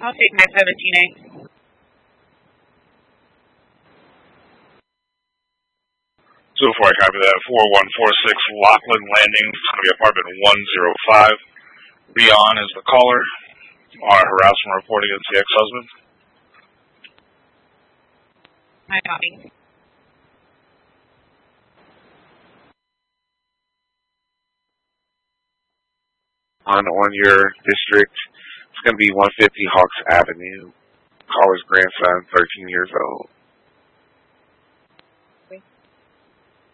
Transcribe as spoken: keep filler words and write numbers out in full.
I'll take my seventeen A. So before I copy that, four one four six Lockland Landing. It's going to be apartment one oh five. Leon is the caller. On a harassment report against the ex-husband. I copy. On on your district, it's going to be one fifty Hawks Avenue. Caller's grandson, thirteen years old.